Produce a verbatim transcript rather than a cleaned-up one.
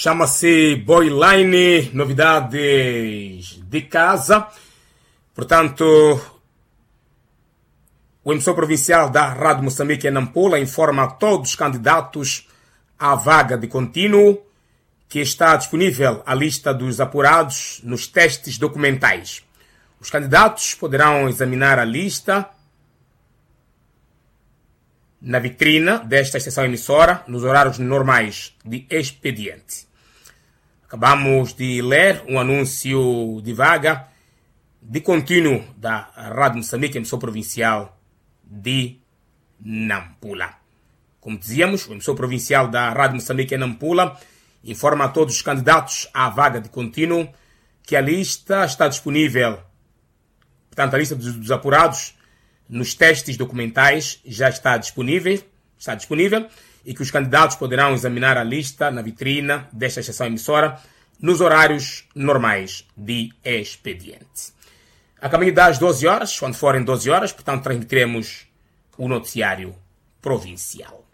Chama-se Boyline, novidades de casa. Portanto, o emissor provincial da Rádio Moçambique em Nampula informa a todos os candidatos à vaga de contínuo que está disponível a lista dos apurados nos testes documentais. Os candidatos poderão examinar a lista na vitrina desta estação emissora nos horários normais de expediente. Acabamos de ler um anúncio de vaga de contínuo da Rádio Moçambique, emissor provincial de Nampula. Como dizíamos, o emissor provincial da Rádio Moçambique em Nampula informa a todos os candidatos à vaga de contínuo que a lista está disponível, portanto, a lista dos, dos apurados nos testes documentais já está disponível, está disponível e que os candidatos poderão examinar a lista na vitrina desta estação emissora nos horários normais de expediente. A caminho das doze horas, quando forem doze horas, portanto, transmitiremos o noticiário provincial.